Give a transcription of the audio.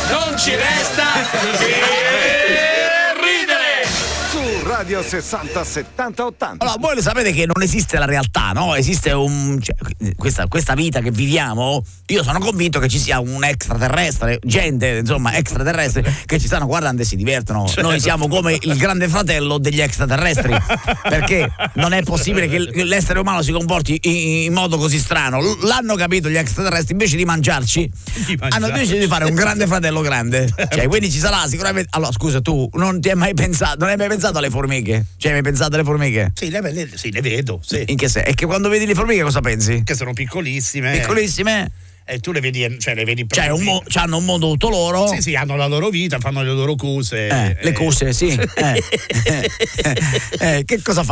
non ci resta che ridere. Su Radio 60 70 80. Allora, voi lo sapete che non esiste la realtà, no? Esiste questa vita che viviamo. Io sono convinto che ci sia un extraterrestre, gente, insomma, extraterrestre che ci stanno guardando e si divertono. Certo. Noi siamo come il grande fratello degli extraterrestri, perché non è possibile che l'essere umano si comporti in modo così strano. L'hanno capito gli extraterrestri, invece di mangiarci, hanno deciso di fare un grande fratello grande. Cioè, quindi ci sarà sicuramente. Allora, scusa, tu non hai mai pensato alle formiche? Cioè, hai mai pensato alle formiche? Sì, le vedo. Sì. In che senso? E che quando vedi le formiche cosa pensi? Che sono piccolissime. Piccolissime? E tu le vedi hanno un mondo tutto loro. Sì, hanno la loro vita, fanno le loro cose. Le cose, sì. Che cosa